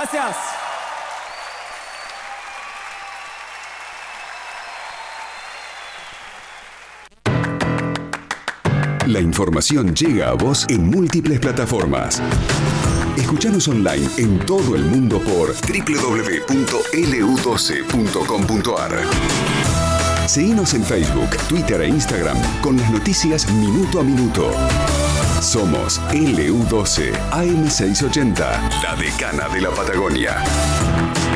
Gracias. La información llega a vos en múltiples plataformas. Escuchanos online en todo el mundo por www.lu12.com.ar. Seguinos en Facebook, Twitter e Instagram con las noticias minuto a minuto. Somos LU12 AM680, la decana de la Patagonia.